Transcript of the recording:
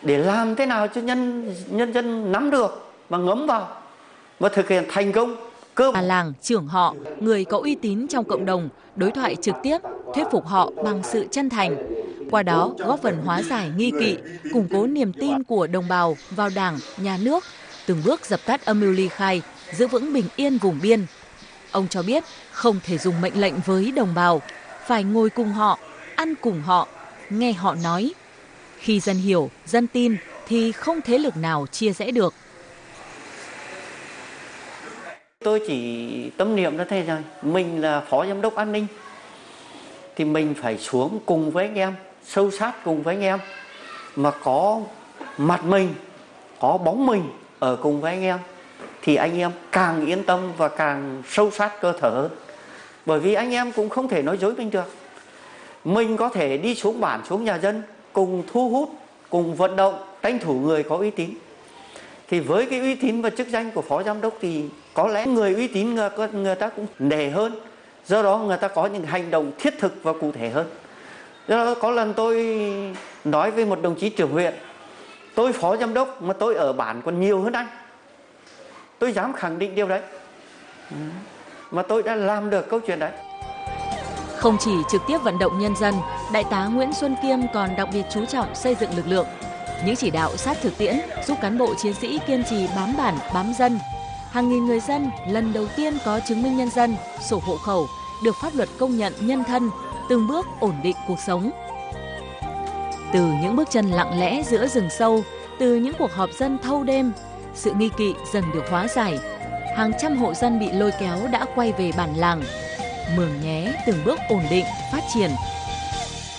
để làm thế nào cho nhân dân nắm được và ngấm vào và thực hiện thành công cơ bản. Làng, trưởng họ, người có uy tín trong cộng đồng, đối thoại trực tiếp, thuyết phục họ bằng sự chân thành. Qua đó góp phần hóa giải nghi kỵ, củng cố niềm tin của đồng bào vào Đảng, Nhà nước, từng bước dập tắt âm mưu ly khai, giữ vững bình yên vùng biên. Ông cho biết không thể dùng mệnh lệnh với đồng bào, phải ngồi cùng họ, ăn cùng họ, nghe họ nói. Khi dân hiểu, dân tin thì không thế lực nào chia rẽ được. Tôi chỉ tâm niệm ra thế rằng mình là phó giám đốc an ninh thì mình phải xuống cùng với anh em, sâu sát cùng với anh em, mà có mặt mình, có bóng mình ở cùng với anh em thì anh em càng yên tâm và càng sâu sát cơ thể hơn. Bởi vì anh em cũng không thể nói dối mình được. Mình có thể đi xuống bản, xuống nhà dân, cùng thu hút, cùng vận động, tranh thủ người có uy tín. Thì với cái uy tín và chức danh của phó giám đốc thì có lẽ người uy tín người ta cũng nể hơn. Do đó người ta có những hành động thiết thực và cụ thể hơn. Do đó có lần tôi nói với một đồng chí trưởng huyện, tôi phó giám đốc mà tôi ở bản còn nhiều hơn anh. Tôi dám khẳng định điều đấy. Mà tôi đã làm được câu chuyện đấy. Không chỉ trực tiếp vận động nhân dân, Đại tá Nguyễn Xuân Kiêm còn đặc biệt chú trọng xây dựng lực lượng. Những chỉ đạo sát thực tiễn giúp cán bộ chiến sĩ kiên trì bám bản, bám dân. Hàng nghìn người dân lần đầu tiên có chứng minh nhân dân, sổ hộ khẩu, được pháp luật công nhận nhân thân, từng bước ổn định cuộc sống. Từ những bước chân lặng lẽ giữa rừng sâu, từ những cuộc họp dân thâu đêm, sự nghi kỵ dần được hóa giải. Hàng trăm hộ dân bị lôi kéo đã quay về bản làng. Mường Nhé từng bước ổn định, phát triển,